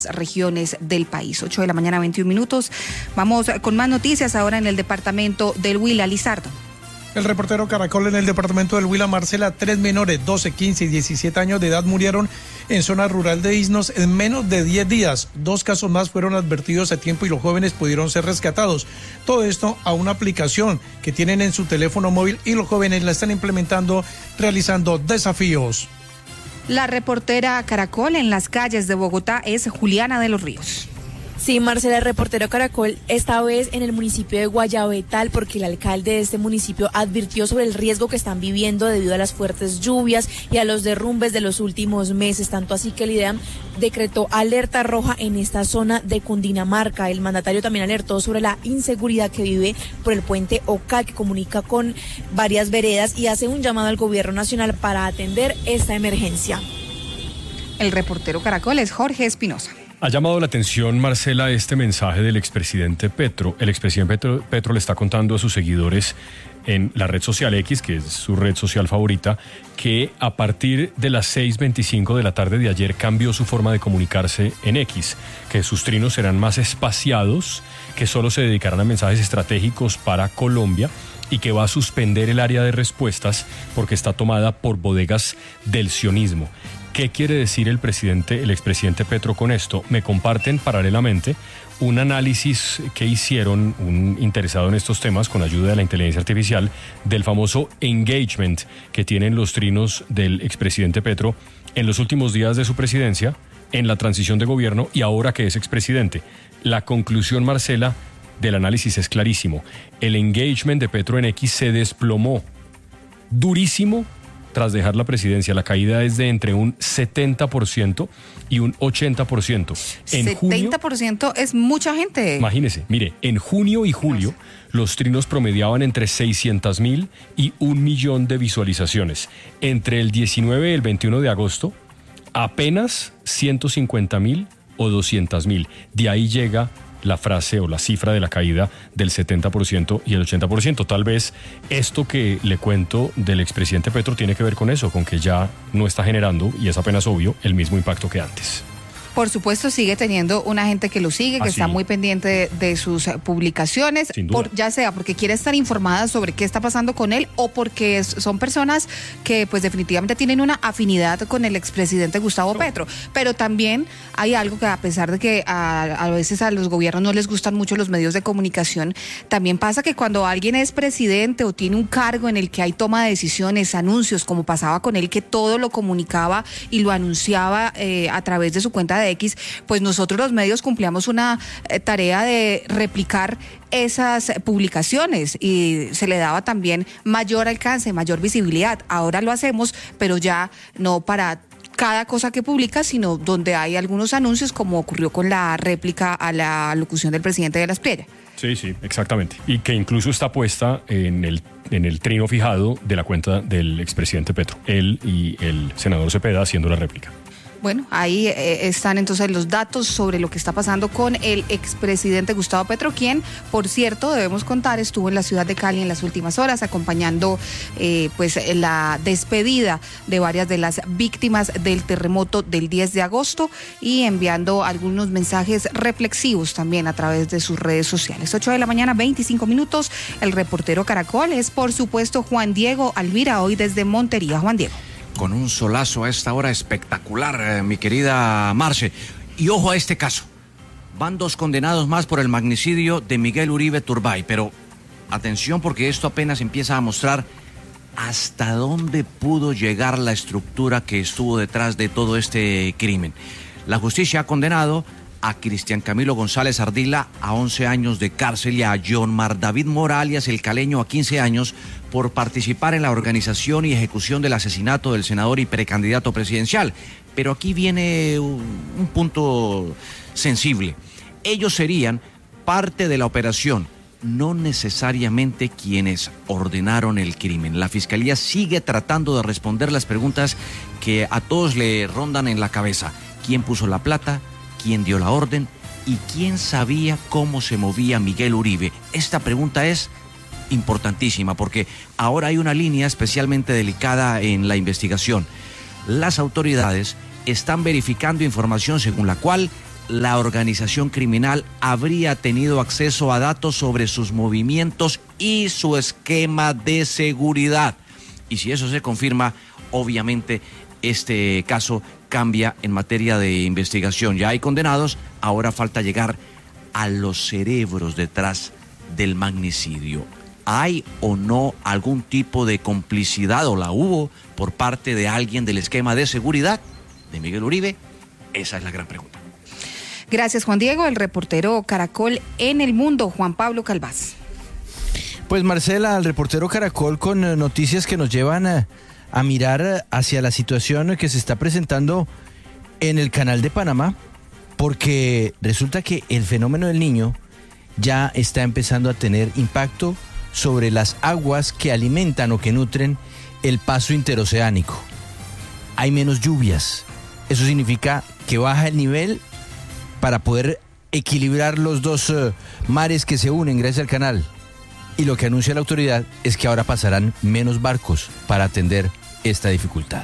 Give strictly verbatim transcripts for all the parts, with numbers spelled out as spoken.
regiones del país. ocho de la mañana, veintiún minutos. Vamos con más noticias ahora en el departamento del Huila. Lizardo. El reportero Caracol en el departamento del Huila, Marcela, tres menores, doce, quince y diecisiete años de edad murieron en zona rural de Isnos en menos de diez días. Dos casos más fueron advertidos a tiempo y los jóvenes pudieron ser rescatados. Todo esto a una aplicación que tienen en su teléfono móvil y los jóvenes la están implementando, realizando desafíos. La reportera Caracol en las calles de Bogotá es Juliana de los Ríos. Sí, Marcela, el reportero Caracol, esta vez en el municipio de Guayabetal, porque el alcalde de este municipio advirtió sobre el riesgo que están viviendo debido a las fuertes lluvias y a los derrumbes de los últimos meses, tanto así que el IDEAM decretó alerta roja en esta zona de Cundinamarca. El mandatario también alertó sobre la inseguridad que vive por el puente Ocal, que comunica con varias veredas, y hace un llamado al gobierno nacional para atender esta emergencia. El reportero Caracol es Jorge Espinosa. Ha llamado la atención, Marcela, este mensaje del expresidente Petro. El expresidente Petro, Petro le está contando a sus seguidores en la red social X, que es su red social favorita, que a partir de las seis veinticinco de la tarde de ayer cambió su forma de comunicarse en X, que sus trinos serán más espaciados, que solo se dedicarán a mensajes estratégicos para Colombia y que va a suspender el área de respuestas porque está tomada por bodegas del sionismo. ¿Qué quiere decir el presidente, el expresidente Petro con esto? Me comparten paralelamente un análisis que hicieron un interesado en estos temas con ayuda de la inteligencia artificial del famoso engagement que tienen los trinos del expresidente Petro en los últimos días de su presidencia, en la transición de gobierno y ahora que es expresidente. La conclusión, Marcela, del análisis es clarísimo. El engagement de Petro en X se desplomó durísimo tras dejar la presidencia. La caída es de entre un setenta por ciento y un ochenta por ciento. En setenta por ciento junio, es mucha gente. Imagínese, mire, en junio y julio los trinos promediaban entre seiscientos mil y un millón de visualizaciones. Entre el diecinueve y el veintiuno de agosto, apenas ciento cincuenta mil o doscientos mil. De ahí llega la frase o la cifra de la caída del setenta por ciento y el ochenta por ciento. Tal vez esto que le cuento del expresidente Petro tiene que ver con eso, con que ya no está generando, y es apenas obvio, el mismo impacto que antes. Por supuesto, sigue teniendo una gente que lo sigue, que Así. está muy pendiente de, de sus publicaciones, Sin duda. por, ya sea porque quiere estar informada sobre qué está pasando con él o porque es, son personas que pues definitivamente tienen una afinidad con el expresidente Gustavo Petro. Pero también hay algo que, a pesar de que a, a veces a los gobiernos no les gustan mucho los medios de comunicación, también pasa que cuando alguien es presidente o tiene un cargo en el que hay toma de decisiones, anuncios, como pasaba con él, que todo lo comunicaba y lo anunciaba eh, a través de su cuenta de de X, pues nosotros los medios cumplíamos una eh, tarea de replicar esas publicaciones y se le daba también mayor alcance, mayor visibilidad. Ahora lo hacemos, pero ya no para cada cosa que publica, sino donde hay algunos anuncios, como ocurrió con la réplica a la locución del presidente de la Espriella. Sí, sí, exactamente. Y que incluso está puesta en el, en el trino fijado de la cuenta del expresidente Petro. Él y el senador Cepeda haciendo la réplica. Bueno, ahí eh, están entonces los datos sobre lo que está pasando con el expresidente Gustavo Petro, quien, por cierto, debemos contar, estuvo en la ciudad de Cali en las últimas horas acompañando eh, pues la despedida de varias de las víctimas del terremoto del diez de agosto y enviando algunos mensajes reflexivos también a través de sus redes sociales. ocho de la mañana, veinticinco minutos. El reportero Caracol es, por supuesto, Juan Diego Alvira, hoy desde Montería. Juan Diego. Con un solazo a esta hora espectacular, eh, mi querida Marce. Y ojo a este caso. Van dos condenados más por el magnicidio de Miguel Uribe Turbay. Pero atención, porque esto apenas empieza a mostrar hasta dónde pudo llegar la estructura que estuvo detrás de todo este crimen. La justicia ha condenado a Cristian Camilo González Ardila a once años de cárcel y a John Mar David Mora, alias El Caleño, a quince años por participar en la organización y ejecución del asesinato del senador y precandidato presidencial. Pero aquí viene un, un punto sensible. Ellos serían parte de la operación, no necesariamente quienes ordenaron el crimen. La Fiscalía sigue tratando de responder las preguntas que a todos le rondan en la cabeza. ¿Quién puso la plata? ¿Quién dio la orden? ¿Y quién sabía cómo se movía Miguel Uribe? Esta pregunta es importantísima porque ahora hay una línea especialmente delicada en la investigación. Las autoridades están verificando información según la cual la organización criminal habría tenido acceso a datos sobre sus movimientos y su esquema de seguridad. Y si eso se confirma, obviamente este caso cambia en materia de investigación. Ya hay condenados, ahora falta llegar a los cerebros detrás del magnicidio. ¿Hay o no algún tipo de complicidad, o la hubo, por parte de alguien del esquema de seguridad de Miguel Uribe? Esa es la gran pregunta. Gracias, Juan Diego. El reportero Caracol en El Mundo, Juan Pablo Calvás. Pues Marcela, el reportero Caracol con eh, noticias que nos llevan a, a mirar hacia la situación que se está presentando en el Canal de Panamá, porque resulta que el fenómeno del Niño ya está empezando a tener impacto sobre las aguas que alimentan o que nutren el paso interoceánico. Hay menos lluvias. Eso significa que baja el nivel para poder equilibrar los dos uh, mares que se unen gracias al canal. Y lo que anuncia la autoridad es que ahora pasarán menos barcos para atender esta dificultad.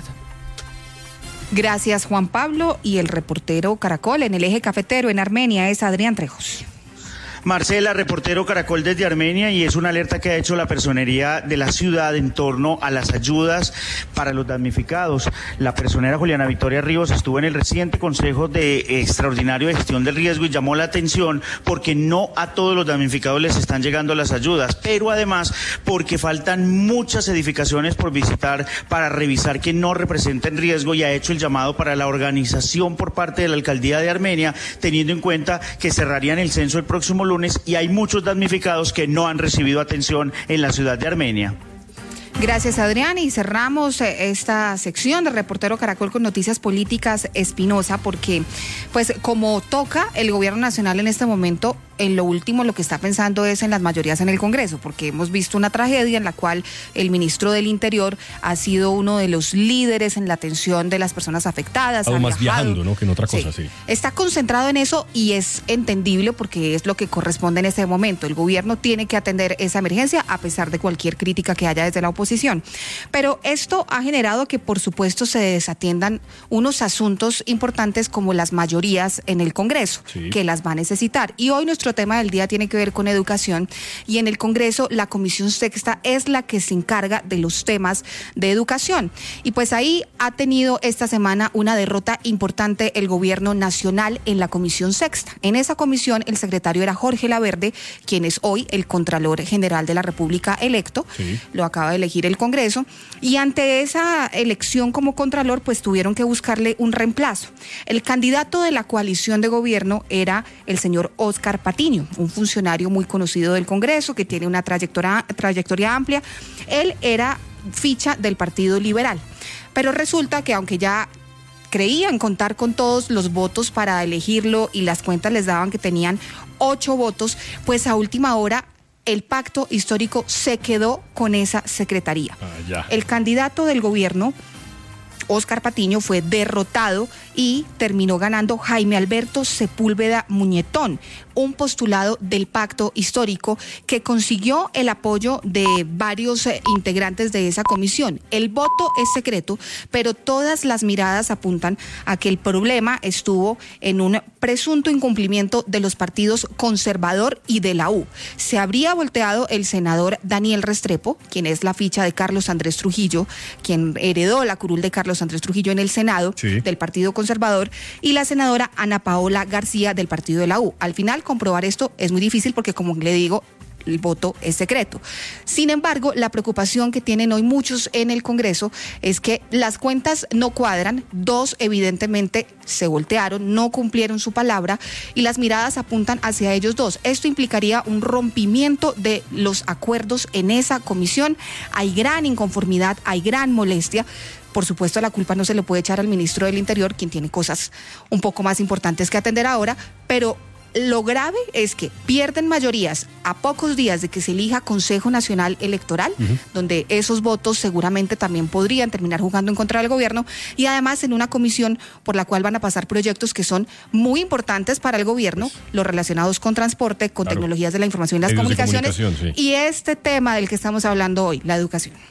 Gracias, Juan Pablo. Y el reportero Caracol en el eje cafetero en Armenia es Adrián Trejos. Marcela, reportero Caracol desde Armenia, y es una alerta que ha hecho la personería de la ciudad en torno a las ayudas para los damnificados. La personera Juliana Victoria Ríos estuvo en el reciente Consejo de Extraordinario de Gestión del Riesgo y llamó la atención porque no a todos los damnificados les están llegando las ayudas, pero además porque faltan muchas edificaciones por visitar para revisar que no representen riesgo, y ha hecho el llamado para la organización por parte de la Alcaldía de Armenia, teniendo en cuenta que cerrarían el censo el próximo lunes y hay muchos damnificados que no han recibido atención en la ciudad de Armenia. Gracias, Adrián, y cerramos esta sección de Reportero Caracol con noticias políticas. Espinosa, porque pues como toca el gobierno nacional en este momento, en lo último lo que está pensando es en las mayorías en el Congreso, porque hemos visto una tragedia en la cual el ministro del Interior ha sido uno de los líderes en la atención de las personas afectadas. Algo más viajando, ¿no? Que en otra cosa, sí. sí. Está concentrado en eso y es entendible porque es lo que corresponde en este momento. El gobierno tiene que atender esa emergencia a pesar de cualquier crítica que haya desde la oposición. Pero esto ha generado que, por supuesto, se desatiendan unos asuntos importantes como las mayorías en el Congreso, sí, que las va a necesitar. Y hoy nuestro tema del día tiene que ver con educación, y en el Congreso la Comisión Sexta es la que se encarga de los temas de educación. Y pues ahí ha tenido esta semana una derrota importante el gobierno nacional en la Comisión Sexta. En esa comisión el secretario era Jorge Laverde, quien es hoy el Contralor General de la República electo, sí, lo acaba de elegir el Congreso, y ante esa elección como Contralor pues tuvieron que buscarle un reemplazo. El candidato de la coalición de gobierno era el señor Óscar Patiño, un funcionario muy conocido del Congreso que tiene una trayectoria, trayectoria amplia. Él era ficha del Partido Liberal, pero resulta que aunque ya creían contar con todos los votos para elegirlo y las cuentas les daban que tenían ocho votos, pues a última hora el pacto histórico se quedó con esa secretaría. Ah, ya. El candidato del gobierno, Óscar Patiño, fue derrotado y terminó ganando Jaime Alberto Sepúlveda Muñetón, un postulado del pacto histórico que consiguió el apoyo de varios eh, integrantes de esa comisión. El voto es secreto, pero todas las miradas apuntan a que el problema estuvo en un presunto incumplimiento de los partidos conservador y de la U. Se habría volteado el senador Daniel Restrepo, quien es la ficha de Carlos Andrés Trujillo, quien heredó la curul de Carlos Andrés Trujillo en el Senado, sí, del Partido Conservador, y la senadora Ana Paola García del Partido de la U. Al final, comprobar esto es muy difícil porque, como le digo, el voto es secreto. Sin embargo, la preocupación que tienen hoy muchos en el Congreso es que las cuentas no cuadran, dos evidentemente se voltearon, no cumplieron su palabra y las miradas apuntan hacia ellos dos. Esto implicaría un rompimiento de los acuerdos en esa comisión. Hay gran inconformidad, hay gran molestia. Por supuesto, la culpa no se le puede echar al ministro del Interior, quien tiene cosas un poco más importantes que atender ahora, pero lo grave es que pierden mayorías a pocos días de que se elija Consejo Nacional Electoral, uh-huh, donde esos votos seguramente también podrían terminar jugando en contra del gobierno, y además en una comisión por la cual van a pasar proyectos que son muy importantes para el gobierno, pues, los relacionados con transporte, con claro, tecnologías de la información y las comunicaciones, sí, y este tema del que estamos hablando hoy, la educación. Sí.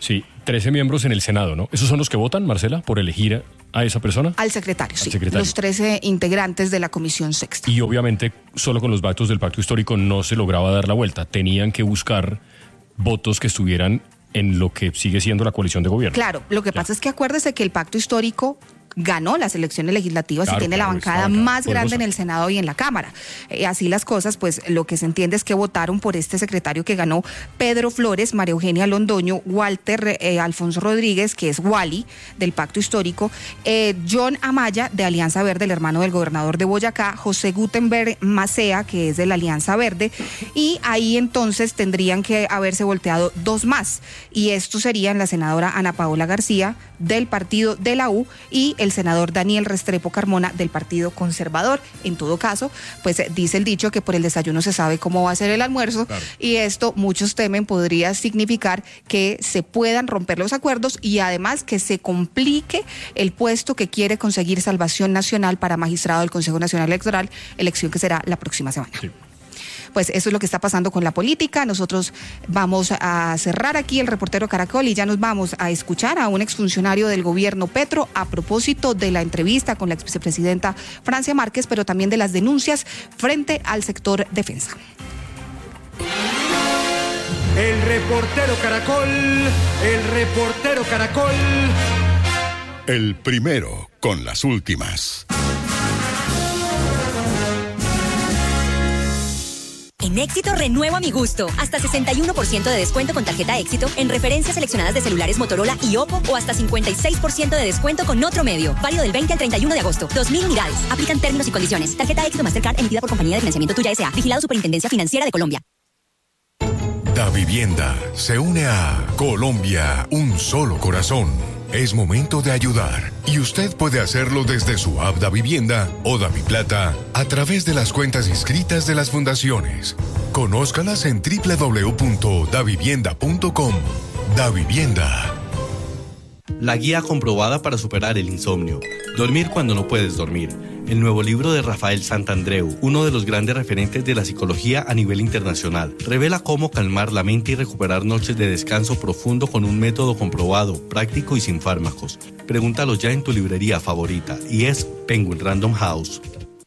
trece miembros en el Senado, ¿no? ¿Esos son los que votan, Marcela, por elegir a esa persona? Al secretario, Al sí. secretario. Los trece integrantes de la Comisión Sexta. Y obviamente solo con los votos del pacto histórico no se lograba dar la vuelta. Tenían que buscar votos que estuvieran en lo que sigue siendo la coalición de gobierno. Claro, lo que Ya. pasa es que acuérdese que el pacto histórico ganó las elecciones legislativas Claro, y tiene claro, la bancada esta bancada más grande poderosa. en el Senado y en la Cámara. Eh, así las cosas, pues lo que se entiende es que votaron por este secretario que ganó Pedro Flores, María Eugenia Londoño, Walter eh, Alfonso Rodríguez, que es Wally, del Pacto Histórico, eh, John Amaya, de Alianza Verde, el hermano del gobernador de Boyacá, José Gutenberg Macea, que es de la Alianza Verde, y ahí entonces tendrían que haberse volteado dos más, y estos serían la senadora Ana Paola García, del partido de la U, y el senador Daniel Restrepo Carmona, del Partido Conservador. En todo caso, pues dice el dicho que por el desayuno se sabe cómo va a ser el almuerzo, claro. Y esto, muchos temen, podría significar que se puedan romper los acuerdos y además que se complique el puesto que quiere conseguir Salvación Nacional para magistrado del Consejo Nacional Electoral, elección que será la próxima semana. Sí. Pues eso es lo que está pasando con la política. Nosotros vamos a cerrar aquí el reportero Caracol y ya nos vamos a escuchar a un exfuncionario del gobierno Petro a propósito de la entrevista con la exvicepresidenta Francia Márquez, pero también de las denuncias frente al sector defensa. El reportero Caracol, el reportero Caracol. El primero con las últimas. En Éxito renuevo a mi gusto. Hasta sesenta y uno por ciento de descuento con tarjeta Éxito en referencias seleccionadas de celulares Motorola y Oppo o hasta cincuenta y seis por ciento de descuento con otro medio. Válido del veinte al treinta y uno de agosto. dos mil unidades. Aplican términos y condiciones. Tarjeta Éxito Mastercard emitida por Compañía de Financiamiento Tuya S A. Vigilado Superintendencia Financiera de Colombia. Da Vivienda se une a Colombia, un solo corazón. Es momento de ayudar y usted puede hacerlo desde su app Da Vivienda o Da Mi Plata a través de las cuentas inscritas de las fundaciones. Conózcalas en doble u doble u doble u punto da vivienda punto com. Da Vivienda. La guía comprobada para superar el insomnio. Dormir cuando no puedes dormir. El nuevo libro de Rafael Santandreu, uno de los grandes referentes de la psicología a nivel internacional, revela cómo calmar la mente y recuperar noches de descanso profundo con un método comprobado, práctico y sin fármacos. Pregúntalo ya en tu librería favorita y es Penguin Random House.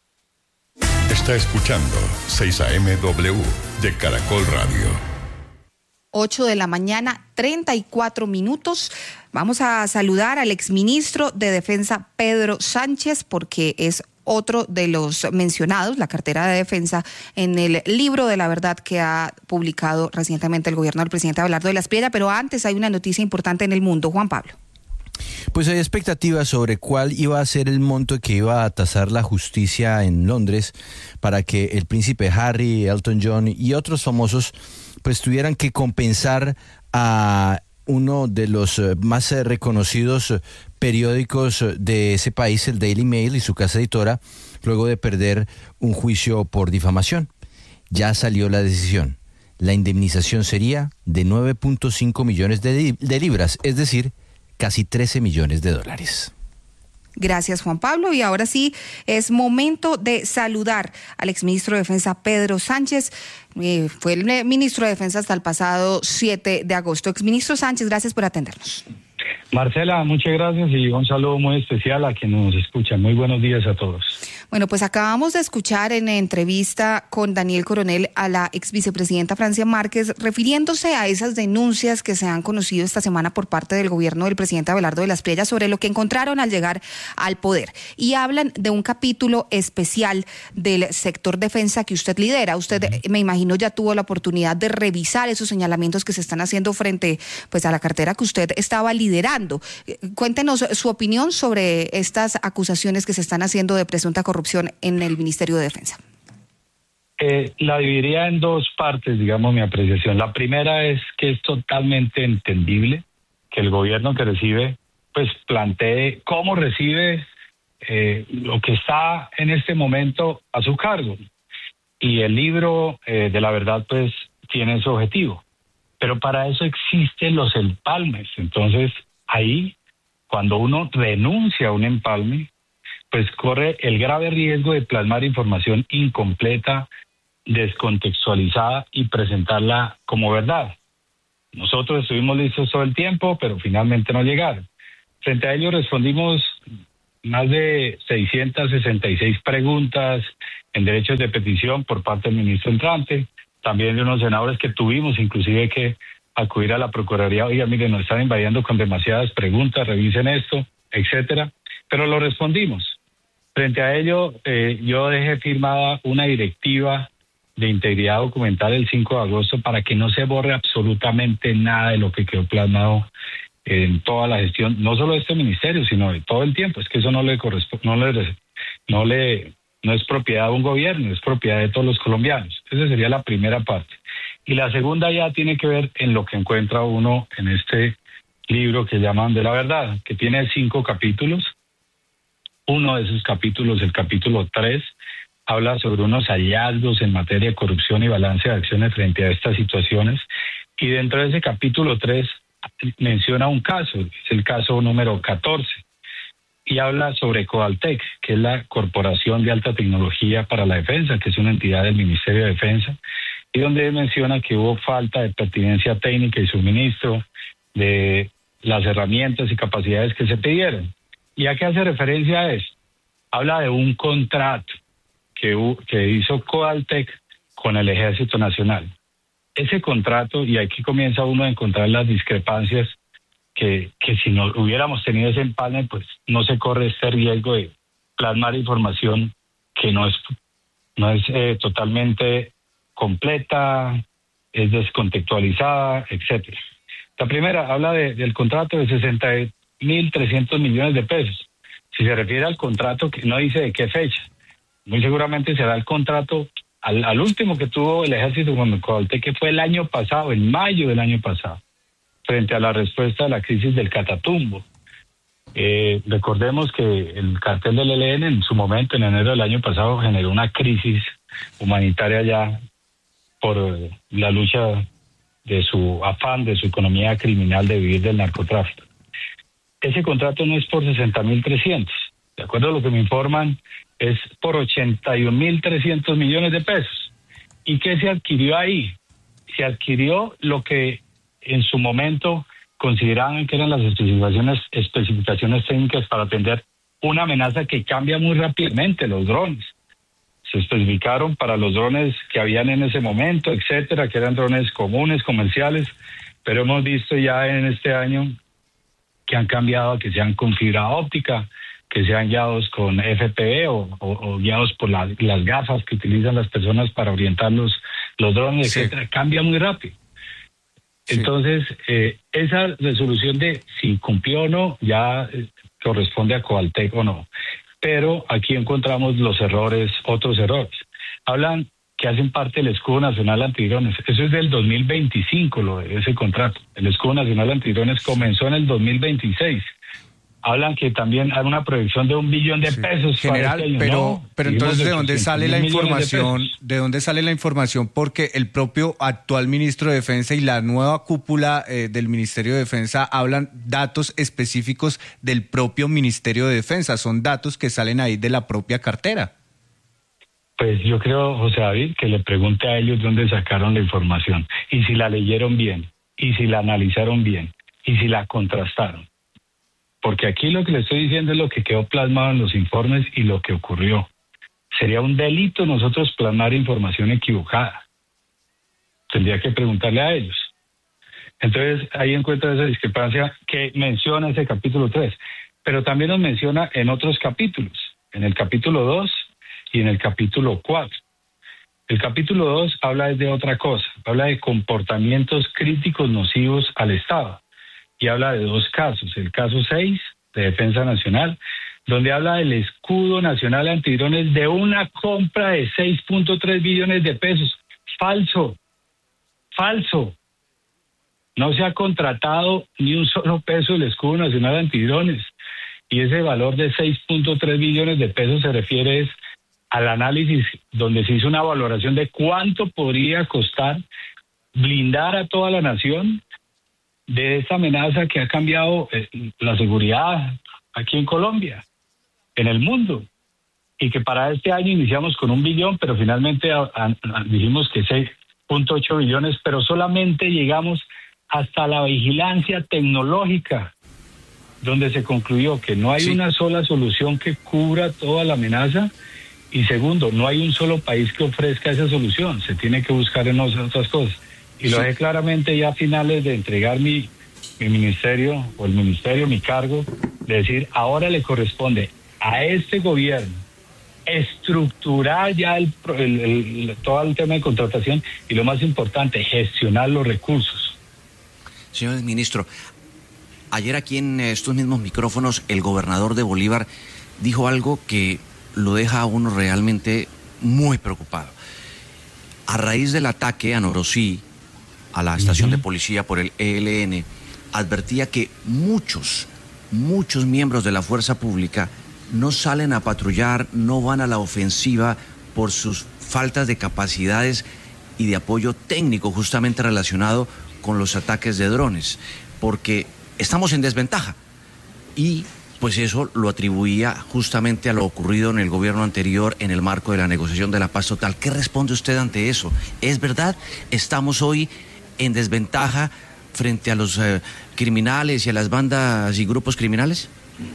Está escuchando seis A M W de Caracol Radio. ocho de la mañana, treinta y cuatro minutos. Vamos a saludar al exministro de Defensa, Pedro Sánchez, porque es otro de los mencionados, la cartera de defensa, en el libro de la verdad que ha publicado recientemente el gobierno del presidente Abelardo de la Espriella. Pero antes hay una noticia importante en el mundo, Juan Pablo. Pues hay expectativas sobre cuál iba a ser el monto que iba a tasar la justicia en Londres para que el príncipe Harry, Elton John y otros famosos pues tuvieran que compensar a uno de los más reconocidos periódicos de ese país, el Daily Mail y su casa editora, luego de perder un juicio por difamación. Ya salió la decisión. La indemnización sería de nueve punto cinco millones de, de libras, es decir, casi trece millones de dólares. Gracias, Juan Pablo. Y ahora sí, es momento de saludar al exministro de Defensa, Pedro Sánchez. Eh, fue el ministro de Defensa hasta el pasado siete de agosto. Exministro Sánchez, gracias por atendernos. Marcela, muchas gracias y un saludo muy especial a quien nos escucha. Muy buenos días a todos. Bueno, pues acabamos de escuchar en entrevista con Daniel Coronel a la ex vicepresidenta Francia Márquez, refiriéndose a esas denuncias que se han conocido esta semana por parte del gobierno del presidente Abelardo de la Espriella sobre lo que encontraron al llegar al poder. Y hablan de un capítulo especial del sector defensa que usted lidera. Usted, me imagino, ya tuvo la oportunidad de revisar esos señalamientos que se están haciendo frente pues, a la cartera que usted estaba liderando. Cuéntenos su opinión sobre estas acusaciones que se están haciendo de presunta corrupción en el Ministerio de Defensa. Eh, la dividiría en dos partes, digamos, mi apreciación. La primera es que es totalmente entendible que el gobierno que recibe, pues plantee cómo recibe eh, lo que está en este momento a su cargo. Y el libro eh, de la verdad, pues, tiene su objetivo. Pero para eso existen los empalmes. Entonces, ahí, cuando uno renuncia a un empalme, pues corre el grave riesgo de plasmar información incompleta, descontextualizada y presentarla como verdad. Nosotros estuvimos listos todo el tiempo, pero finalmente no llegaron. Frente a ello respondimos más de seiscientas sesenta y seis preguntas en derechos de petición por parte del ministro entrante, también de unos senadores que tuvimos inclusive que acudir a la Procuraduría, oiga, miren, nos están invadiendo con demasiadas preguntas, revisen esto, etcétera, pero lo respondimos. Frente a ello, eh, yo dejé firmada una directiva de integridad documental el cinco de agosto para que no se borre absolutamente nada de lo que quedó plasmado en toda la gestión, no solo de este ministerio, sino de todo el tiempo. Es que eso no le corresponde, no le, no le, no es propiedad de un gobierno, es propiedad de todos los colombianos. Esa sería la primera parte. Y la segunda ya tiene que ver en lo que encuentra uno en este libro que llaman De la Verdad, que tiene cinco capítulos. Uno de esos capítulos, el capítulo tres, habla sobre unos hallazgos en materia de corrupción y balance de acciones frente a estas situaciones. Y dentro de ese capítulo tres menciona un caso, es el caso número catorce, y habla sobre Coaltec, que es la Corporación de Alta Tecnología para la Defensa, que es una entidad del Ministerio de Defensa, y donde menciona que hubo falta de pertinencia técnica y suministro de las herramientas y capacidades que se pidieron. ¿Y a qué hace referencia a eso? Habla de un contrato que, que hizo Coaltec con el Ejército Nacional. Ese contrato, y aquí comienza uno a encontrar las discrepancias que, que si no hubiéramos tenido ese empalme, pues no se corre este riesgo de plasmar información que no es, no es eh, totalmente completa, es descontextualizada, etcétera. La primera habla de, del contrato de sesenta mil trescientos millones de pesos. Si se refiere al contrato, que no dice de qué fecha, muy seguramente será el contrato al, al último que tuvo el ejército con Coaltec, que fue el año pasado, en mayo del año pasado, frente a la respuesta a la crisis del Catatumbo. Eh, recordemos que el cartel del E L N en su momento, en enero del año pasado, generó una crisis humanitaria ya por la lucha de su afán, de su economía criminal de vivir del narcotráfico. Ese contrato no es por sesenta mil trescientos, de acuerdo a lo que me informan, es por ochenta y un mil trescientos millones de pesos. ¿Y qué se adquirió ahí? Se adquirió lo que en su momento consideraban que eran las especificaciones, especificaciones técnicas para atender una amenaza que cambia muy rápidamente, los drones. Se especificaron para los drones que habían en ese momento, etcétera, que eran drones comunes, comerciales, pero hemos visto ya en este año que han cambiado a que sean con fibra óptica, que sean guiados con F P V o, o, o guiados por la, las gafas que utilizan las personas para orientar los, los drones, sí. etcétera. Cambia muy rápido. Sí. Entonces, eh, esa resolución de si cumplió o no ya eh, corresponde a Coaltec o no. Pero aquí encontramos los errores, otros errores. Hablan que hacen parte del Escudo Nacional Antidrones. Eso es del dos mil veinticinco, lo de ese contrato. El Escudo Nacional Antidrones comenzó en el dos mil veintiséis. Hablan que también hay una proyección de un billón de pesos. General, para este año, pero, ¿no? pero entonces, ¿de dónde sale la información? De, ¿De dónde sale la información? Porque el propio actual ministro de Defensa y la nueva cúpula eh, del Ministerio de Defensa hablan datos específicos del propio Ministerio de Defensa. Son datos que salen ahí de la propia cartera. Pues yo creo, José David, que le pregunte a ellos dónde sacaron la información y si la leyeron bien, y si la analizaron bien, y si la contrastaron. Porque aquí lo que le estoy diciendo es lo que quedó plasmado en los informes y lo que ocurrió. Sería un delito nosotros plasmar información equivocada. Tendría que preguntarle a ellos. Entonces ahí encuentra esa discrepancia que menciona ese capítulo tres, pero también nos menciona en otros capítulos, en el capítulo dos y en el capítulo cuatro. El capítulo dos habla de otra cosa, habla de comportamientos críticos nocivos al Estado. Y habla de dos casos, el caso seis de Defensa Nacional, donde habla del Escudo Nacional Antidrones de una compra de seis punto tres billones de pesos. Falso, falso. No se ha contratado ni un solo peso del Escudo Nacional Antidrones. Y ese valor de seis punto tres billones de pesos se refiere es al análisis donde se hizo una valoración de cuánto podría costar blindar a toda la nación de esta amenaza que ha cambiado eh, la seguridad aquí en Colombia, en el mundo, y que para este año iniciamos con un billón, pero finalmente a, a, a, dijimos que seis punto ocho billones, pero solamente llegamos hasta la vigilancia tecnológica, donde se concluyó que no hay sí. una sola solución que cubra toda la amenaza, y segundo, no hay un solo país que ofrezca esa solución, se tiene que buscar en otras cosas. Y sí. lo dejé claramente ya a finales de entregar mi, mi ministerio, o el ministerio, mi cargo, de decir, ahora le corresponde a este gobierno estructurar ya el, el, el, todo el tema de contratación y lo más importante, gestionar los recursos. Señor ministro, ayer aquí en estos mismos micrófonos el gobernador de Bolívar dijo algo que lo deja a uno realmente muy preocupado. A raíz del ataque a Norosí, a la estación uh-huh. de policía por el E L N, advertía que muchos, muchos miembros de la fuerza pública no salen a patrullar, no van a la ofensiva por sus faltas de capacidades y de apoyo técnico justamente relacionado con los ataques de drones, porque estamos en desventaja. Y pues eso lo atribuía justamente a lo ocurrido en el gobierno anterior en el marco de la negociación de la paz total. ¿Qué responde usted ante eso? ¿Es verdad? ¿Estamos hoy en desventaja frente a los eh, criminales y a las bandas y grupos criminales?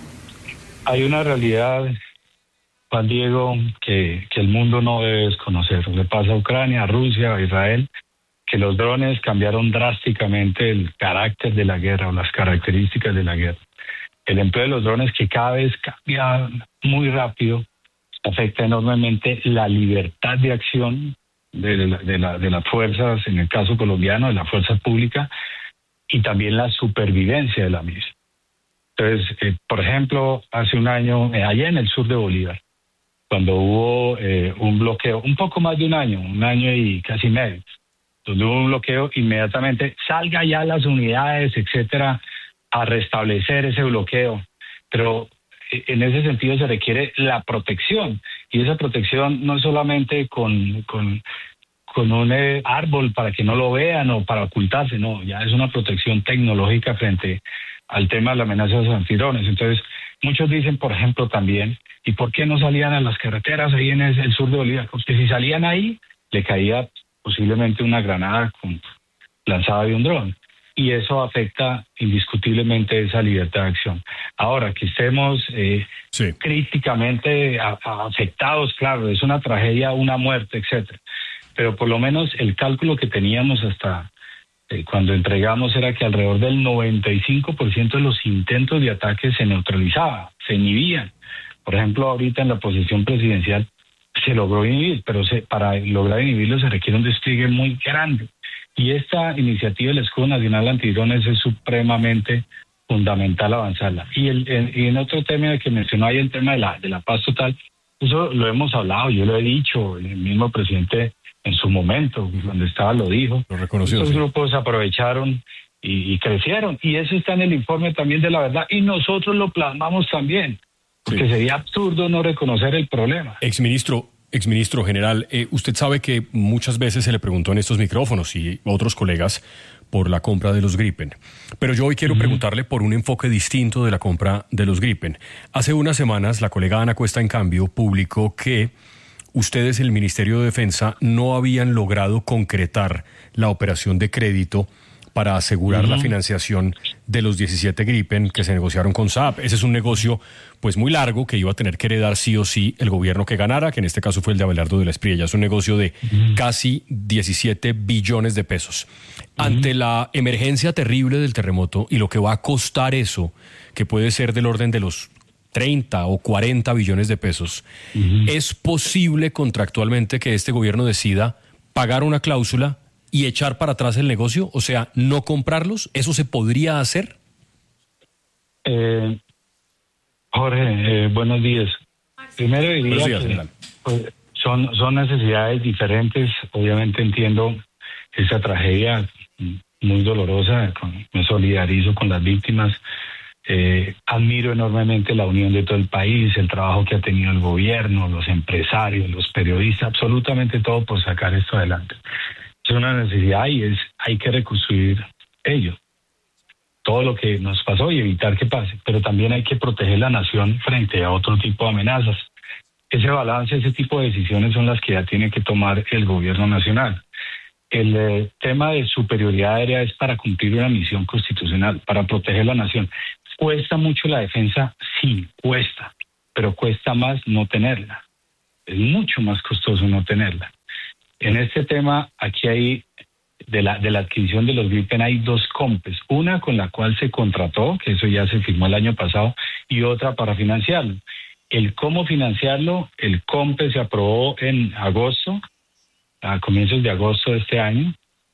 Hay una realidad, Juan Diego, que, que el mundo no debe desconocer. Le pasa a Ucrania, a Rusia, a Israel, que los drones cambiaron drásticamente el carácter de la guerra o las características de la guerra. El empleo de los drones, que cada vez cambia muy rápido, afecta enormemente la libertad de acción de, la, de, la, de las fuerzas, en el caso colombiano, de la fuerza pública, y también la supervivencia de la misma. Entonces, eh, por ejemplo, hace un año, eh, allá en el sur de Bolívar, cuando hubo eh, un bloqueo, un poco más de un año, un año y casi medio, donde hubo un bloqueo, inmediatamente salga ya las unidades, etcétera, a restablecer ese bloqueo. Pero eh, en ese sentido se requiere la protección, y esa protección no solamente con, con, con un eh, árbol para que no lo vean o para ocultarse, no, ya es una protección tecnológica frente al tema de la amenaza de los antidrones. Entonces, muchos dicen, por ejemplo, también, ¿y por qué no salían a las carreteras ahí en el, el sur de Bolívar? Porque si salían ahí, le caía posiblemente una granada con, lanzada de un dron. Y eso afecta indiscutiblemente esa libertad de acción. Ahora, que estemos eh, sí. críticamente a, a afectados, claro, es una tragedia, una muerte, etcétera. Pero por lo menos el cálculo que teníamos hasta Eh, cuando entregamos era que alrededor del noventa y cinco por ciento de los intentos de ataque se neutralizaba, se inhibían. Por ejemplo, ahorita en la posición presidencial se logró inhibir, pero se, para lograr inhibirlo se requiere un despliegue muy grande. Y esta iniciativa del Escudo Nacional Antidrones es supremamente fundamental avanzarla. Y, el, en, y en otro tema que mencionó ahí, el tema de la, de la paz total, eso lo hemos hablado, yo lo he dicho, el mismo presidente en su momento, cuando estaba, lo dijo. Lo reconoció. Los sí. grupos aprovecharon y, y crecieron. Y eso está en el informe también de la verdad. Y nosotros lo plasmamos también. Porque sí. sería absurdo no reconocer el problema. Exministro, exministro general, eh, usted sabe que muchas veces se le preguntó en estos micrófonos y otros colegas por la compra de los Gripen. Pero yo hoy quiero uh-huh. preguntarle por un enfoque distinto de la compra de los Gripen. Hace unas semanas, la colega Ana Cuesta, en cambio, publicó que ustedes, el Ministerio de Defensa, no habían logrado concretar la operación de crédito para asegurar uh-huh. la financiación de los diecisiete Gripen que se negociaron con Saab. Ese es un negocio pues muy largo que iba a tener que heredar sí o sí el gobierno que ganara, que en este caso fue el de Abelardo de la Espriella. Es un negocio de uh-huh. casi diecisiete billones de pesos. Uh-huh. Ante la emergencia terrible del terremoto y lo que va a costar eso, que puede ser del orden de los treinta o cuarenta billones de pesos, uh-huh. ¿es posible contractualmente que este gobierno decida pagar una cláusula y echar para atrás el negocio? O sea, no comprarlos. ¿Eso se podría hacer? Eh, Jorge, eh, buenos días. Primero diría buenos días, que pues, son, son necesidades diferentes. Obviamente entiendo esa tragedia muy dolorosa, con, me solidarizo con las víctimas. Eh, admiro enormemente la unión de todo el país, el trabajo que ha tenido el gobierno, los empresarios, los periodistas, absolutamente todo por sacar esto adelante. Es una necesidad y es hay que reconstruir ello, todo lo que nos pasó y evitar que pase, pero también hay que proteger la nación frente a otro tipo de amenazas. Ese balance, ese tipo de decisiones son las que ya tiene que tomar el gobierno nacional. el eh, tema de superioridad aérea es para cumplir una misión constitucional, para proteger la nación. ¿Cuesta mucho la defensa? Sí, cuesta, pero cuesta más no tenerla. Es mucho más costoso no tenerla. En este tema, aquí hay, de la, de la adquisición de los Gripen, hay dos COMPES. Una con la cual se contrató, que eso ya se firmó el año pasado, y otra para financiarlo. El cómo financiarlo, el COMPES se aprobó en agosto, a comienzos de agosto de este año,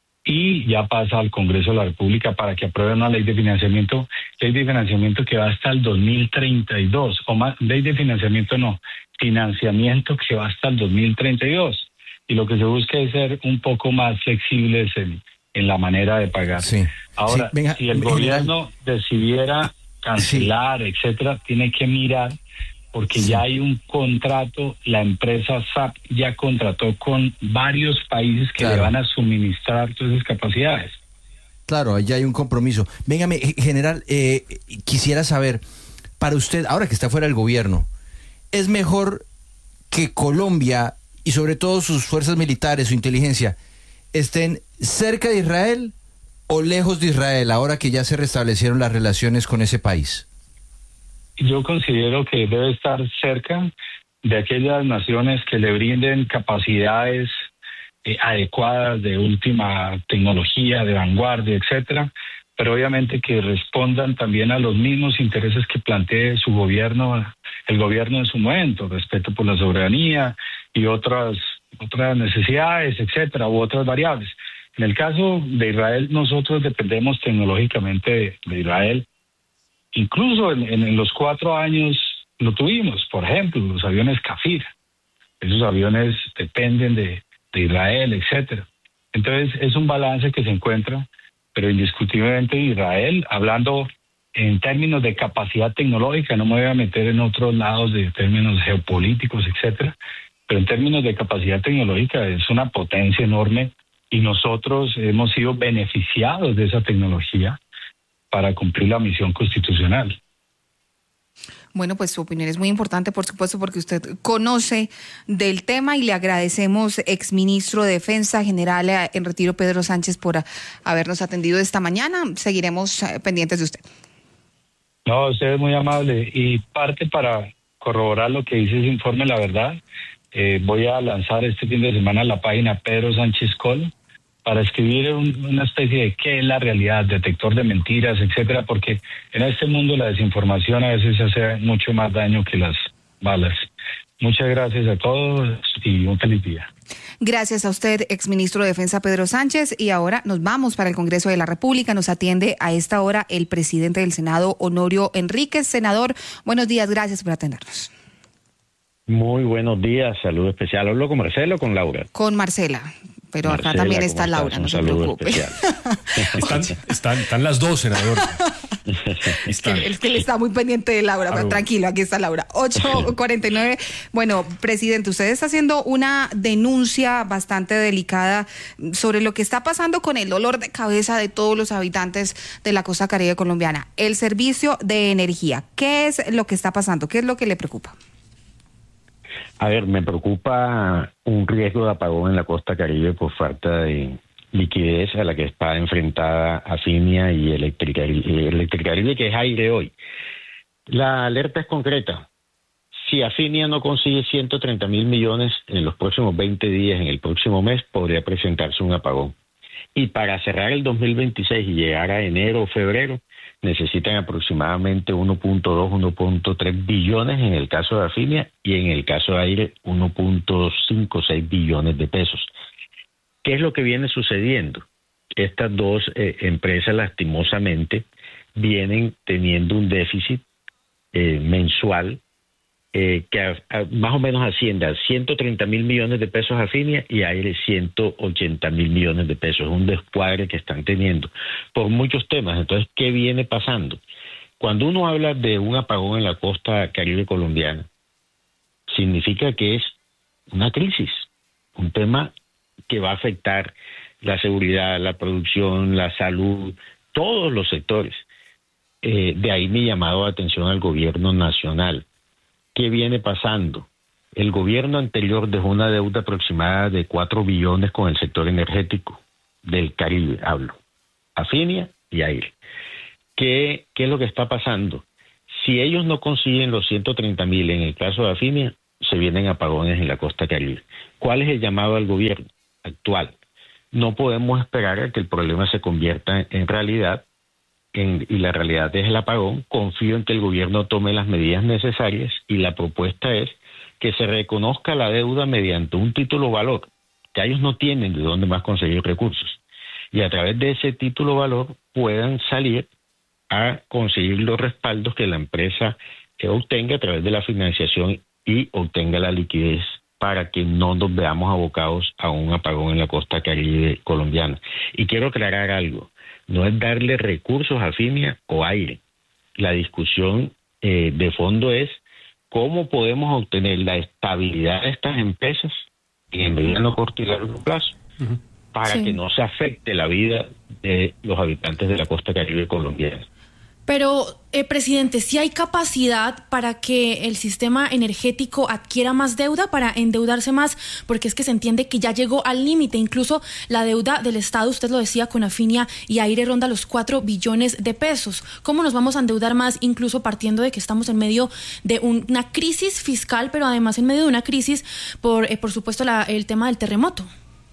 y ya pasa al Congreso de la República para que apruebe una ley de financiamiento, ley de financiamiento que va hasta el dos mil treinta y dos, o más, ley de financiamiento no, financiamiento que va hasta el dos mil treinta y dos. Y lo que se busca es ser un poco más flexibles en, en la manera de pagar. Sí. Ahora, Sí, venga, si el general. gobierno decidiera cancelar, sí, etcétera, tiene que mirar, porque sí, ya hay un contrato, la empresa S A P ya contrató con varios países que claro, le van a suministrar todas esas capacidades. Claro, allá hay un compromiso. Véngame, general, eh, quisiera saber, para usted, ahora que está fuera del gobierno, ¿es mejor que Colombia y sobre todo sus fuerzas militares, su inteligencia, estén cerca de Israel o lejos de Israel, ahora que ya se restablecieron las relaciones con ese país? Yo considero que debe estar cerca de aquellas naciones que le brinden capacidades eh, adecuadas, de última tecnología, de vanguardia, etcétera, pero obviamente que respondan también a los mismos intereses que plantee su gobierno, el gobierno en su momento, respeto por la soberanía y otras otras necesidades, etcétera, u otras variables. En el caso de Israel, nosotros dependemos tecnológicamente de, de Israel. Incluso en, en los cuatro años lo tuvimos, por ejemplo, los aviones Kafir. Esos aviones dependen de, de Israel, etcétera. Entonces es un balance que se encuentra, pero indiscutiblemente Israel, hablando en términos de capacidad tecnológica, no me voy a meter en otros lados de términos geopolíticos, etcétera, pero en términos de capacidad tecnológica es una potencia enorme y nosotros hemos sido beneficiados de esa tecnología para cumplir la misión constitucional. Bueno, pues su opinión es muy importante, por supuesto, porque usted conoce del tema y le agradecemos, exministro de Defensa, general en retiro Pedro Sánchez, por habernos atendido esta mañana. Seguiremos pendientes de usted. No, usted es muy amable. Y parte para corroborar lo que dice ese informe, la verdad, eh, voy a lanzar este fin de semana la página Pedro Sánchez Col, para escribir un, una especie de qué es la realidad, detector de mentiras, etcétera, porque en este mundo la desinformación a veces hace mucho más daño que las balas. Muchas gracias a todos y un feliz día. Gracias a usted, exministro de Defensa Pedro Sánchez. Y ahora nos vamos para el Congreso de la República. Nos atiende a esta hora el presidente del Senado, Honorio Enríquez. Senador, buenos días, gracias por atendernos. Muy buenos días, saludo especial. ¿Hablo con Marcelo o con Laura? Con Marcela. Pero Marcela, acá también está Laura, no se preocupe. están, están, están las dos, senador. Están. Es que él está muy pendiente de Laura, pero tranquilo, aquí está Laura. ocho cuarenta y nueve. Bueno, presidente, usted está haciendo una denuncia bastante delicada sobre lo que está pasando con el dolor de cabeza de todos los habitantes de la costa caribe colombiana. El servicio de energía. ¿Qué es lo que está pasando? ¿Qué es lo que le preocupa? A ver, me preocupa un riesgo de apagón en la costa caribe por falta de liquidez a la que está enfrentada Afinia y Electricaribe, que es aire hoy. La alerta es concreta. Si Afinia no consigue ciento treinta mil millones en los próximos veinte días, en el próximo mes, podría presentarse un apagón. Y para cerrar el dos mil veintiséis y llegar a enero o febrero, necesitan aproximadamente uno punto dos, uno punto tres billones en el caso de Afinia y en el caso de aire uno punto cinco seis billones de pesos. ¿Qué es lo que viene sucediendo? Estas dos eh, empresas lastimosamente vienen teniendo un déficit eh, mensual eh, que a, a, más o menos asciende a ciento treinta mil millones de pesos a Afinia y aire ciento ochenta mil millones de pesos. Es un descuadre que están teniendo por muchos temas. Entonces, ¿qué viene pasando? Cuando uno habla de un apagón en la costa caribe colombiana, significa que es una crisis, un tema que va a afectar la seguridad, la producción, la salud, todos los sectores. Eh, de ahí mi llamado de atención al gobierno nacional. ¿Qué viene pasando? El gobierno anterior dejó una deuda aproximada de cuatro billones con el sector energético. del Caribe, hablo, Afinia y Aire. ¿Qué, ¿Qué es lo que está pasando? Si ellos no consiguen los ciento treinta mil en el caso de Afinia, se vienen apagones en la costa Caribe. ¿Cuál es el llamado al gobierno actual? No podemos esperar a que el problema se convierta en realidad, en, y la realidad es el apagón. Confío en que el gobierno tome las medidas necesarias y la propuesta es que se reconozca la deuda mediante un título valor, que ellos no tienen de dónde más conseguir recursos, y a través de ese título valor puedan salir a conseguir los respaldos que la empresa que obtenga a través de la financiación y obtenga la liquidez para que no nos veamos abocados a un apagón en la costa Caribe colombiana. Y quiero aclarar algo, no es darle recursos a Afinia o Aire. La discusión eh, de fondo es cómo podemos obtener la estabilidad de estas empresas en mediano, corto y largo plazo, uh-huh. para sí. que no se afecte la vida de los habitantes de la costa Caribe colombiana. Pero, eh, presidente, ¿sí hay capacidad para que el sistema energético adquiera más deuda, para endeudarse más? Porque es que se entiende que ya llegó al límite. Incluso la deuda del Estado, usted lo decía, con Afinia y Aire ronda los cuatro billones de pesos. ¿Cómo nos vamos a endeudar más, incluso partiendo de que estamos en medio de un, una crisis fiscal, pero además en medio de una crisis por, eh, por supuesto, la, el tema del terremoto?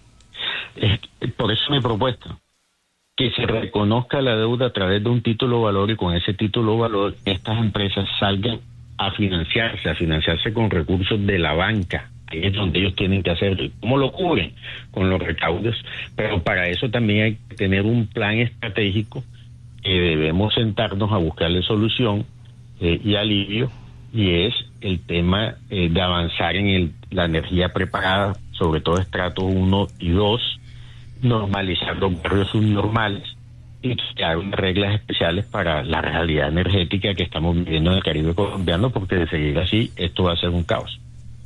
Eh, por eso mi propuesta. Que se reconozca la deuda a través de un título valor y con ese título valor estas empresas salgan a financiarse, a financiarse con recursos de la banca. Ahí es donde ellos tienen que hacerlo. ¿Cómo lo cubren? Con los recaudos. Pero para eso también hay que tener un plan estratégico que debemos sentarnos a buscarle solución eh, y alivio, y es el tema eh, de avanzar en el, la energía preparada, sobre todo estratos uno y dos, normalizar los barrios subnormales y crear unas reglas especiales para la realidad energética que estamos viviendo en el Caribe colombiano, porque de seguir así esto va a ser un caos.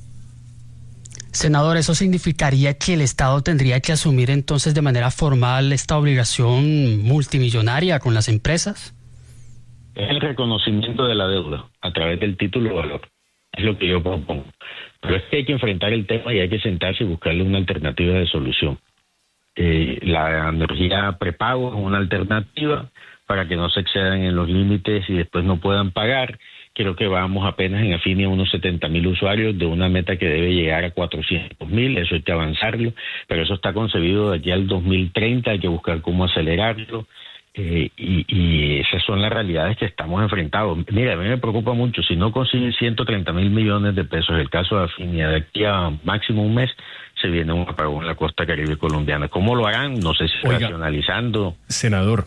Senador, ¿eso significaría que el Estado tendría que asumir entonces de manera formal esta obligación multimillonaria con las empresas? Es el reconocimiento de la deuda a través del título de valor, es lo que yo propongo. Pero es que hay que enfrentar el tema y hay que sentarse y buscarle una alternativa de solución. Eh, la energía prepago es una alternativa para que no se excedan en los límites y después no puedan pagar. Creo que vamos apenas en Afinia a unos setenta mil usuarios de una meta que debe llegar a cuatrocientos mil, eso hay que avanzarlo, pero eso está concebido de aquí al dos mil treinta, hay que buscar cómo acelerarlo. Eh, y, y esas son las realidades que estamos enfrentados. Mira, a mí me preocupa mucho, si no consiguen ciento treinta mil millones de pesos, el caso de Afinia, de aquí a máximo un mes, se viene un apagón en la costa Caribe colombiana. ¿Cómo lo harán? No sé si Oiga, racionalizando. Senador,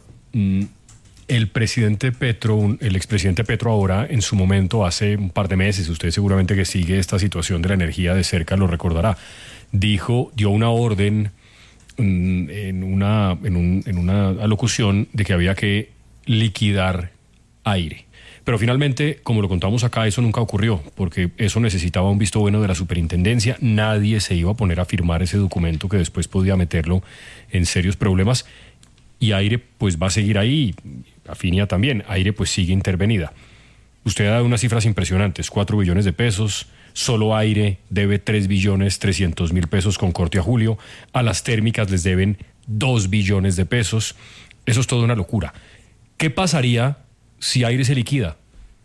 el presidente Petro, el expresidente Petro ahora, en su momento, hace un par de meses, usted seguramente que sigue esta situación de la energía de cerca lo recordará, dijo, dio una orden en una, en, un, en una alocución de que había que liquidar Aire. Pero finalmente, como lo contamos acá, eso nunca ocurrió, porque eso necesitaba un visto bueno de la superintendencia. Nadie se iba a poner a firmar ese documento que después podía meterlo en serios problemas. Y Aire pues va a seguir ahí, Afinia también. Aire pues sigue intervenida. Usted ha dado unas cifras impresionantes, cuatro billones de pesos. Solo Aire debe tres billones trescientos mil pesos con corte a julio. A las térmicas les deben dos billones de pesos. Eso es toda una locura. ¿Qué pasaría si Aire se liquida?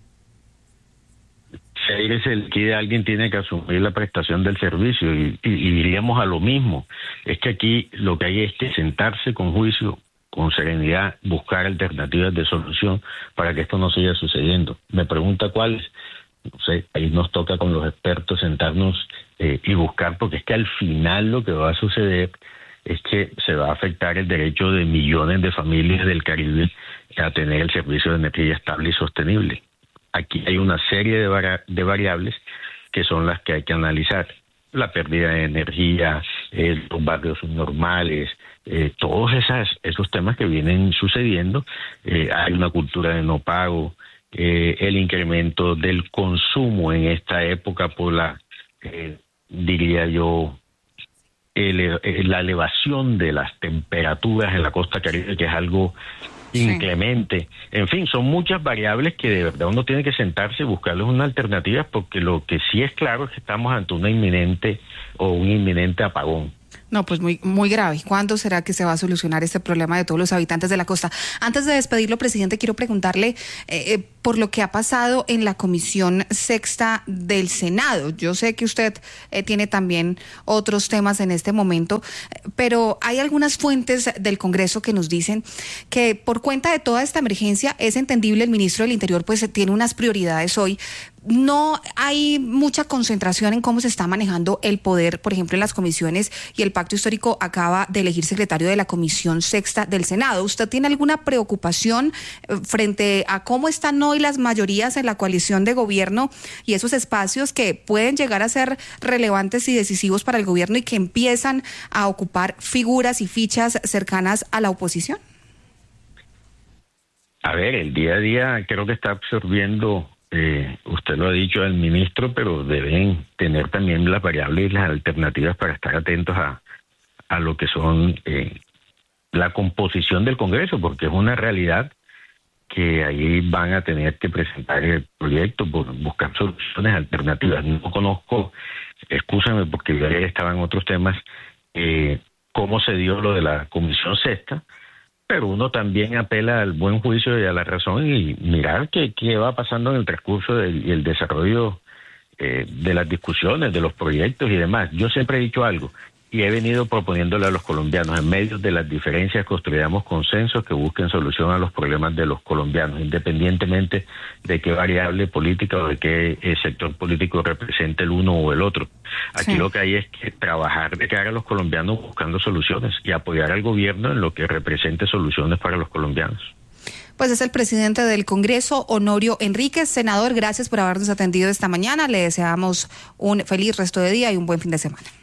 Si Aire se liquida, alguien tiene que asumir la prestación del servicio y, y, y iríamos a lo mismo. Es que aquí lo que hay es que sentarse con juicio, con serenidad, buscar alternativas de solución para que esto no siga sucediendo. Me pregunta cuáles. No sé, ahí nos toca con los expertos sentarnos eh, y buscar, porque es que al final lo que va a suceder es que se va a afectar el derecho de millones de familias del Caribe a tener el servicio de energía estable y sostenible. Aquí hay una serie de, vari- de variables que son las que hay que analizar. La pérdida de energía, eh, los barrios subnormales, eh, todos esas, esos temas que vienen sucediendo. Eh, hay una cultura de no pago, eh, el incremento del consumo en esta época por la, eh, diría yo, ele- la elevación de las temperaturas en la costa Caribe, que es algo inclemente. En fin, son muchas variables que de verdad uno tiene que sentarse y buscarles una alternativa, porque lo que sí es claro es que estamos ante una inminente o un inminente apagón. No, pues muy, muy grave. ¿Cuándo será que se va a solucionar este problema de todos los habitantes de la costa? Antes de despedirlo, presidente, quiero preguntarle eh, eh, por lo que ha pasado en la Comisión Sexta del Senado. Yo sé que usted eh, tiene también otros temas en este momento, pero hay algunas fuentes del Congreso que nos dicen que por cuenta de toda esta emergencia es entendible el ministro del Interior pues tiene unas prioridades hoy. No hay mucha concentración en cómo se está manejando el poder, por ejemplo, en las comisiones, y el Pacto Histórico acaba de elegir secretario de la Comisión Sexta del Senado. ¿Usted tiene alguna preocupación frente a cómo están hoy las mayorías en la coalición de gobierno y esos espacios que pueden llegar a ser relevantes y decisivos para el gobierno y que empiezan a ocupar figuras y fichas cercanas a la oposición? A ver, el día a día creo que está absorbiendo... Eh, usted lo ha dicho al ministro, pero deben tener también las variables y las alternativas para estar atentos a, a lo que son eh, la composición del Congreso, porque es una realidad que ahí van a tener que presentar el proyecto, por buscar soluciones alternativas. No conozco, excúsame porque yo ya estaba en otros temas, eh, cómo se dio lo de la Comisión Sexta, pero uno también apela al buen juicio y a la razón y mirar qué, qué va pasando en el transcurso del, y el desarrollo eh, de las discusiones, de los proyectos y demás. Yo siempre he dicho algo y he venido proponiéndole a los colombianos, en medio de las diferencias construyamos consensos que busquen solución a los problemas de los colombianos, independientemente de qué variable política o de qué eh, sector político represente el uno o el otro. Aquí sí. Lo que hay es que trabajar de cara a los colombianos buscando soluciones y apoyar al gobierno en lo que represente soluciones para los colombianos. Pues es el presidente del Congreso, Honorio Enríquez. Senador, gracias por habernos atendido esta mañana. Le deseamos un feliz resto de día y un buen fin de semana.